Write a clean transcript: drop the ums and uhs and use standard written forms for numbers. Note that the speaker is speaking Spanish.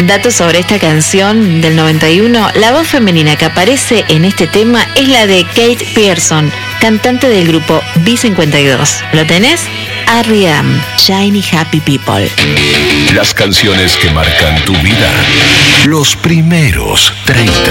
Datos sobre esta canción del 91, la voz femenina que aparece en este tema es la de Kate Pierson, cantante del grupo B52. ¿Lo tenés? R.E.M. Shiny Happy People. Las canciones que marcan tu vida. Los primeros 30.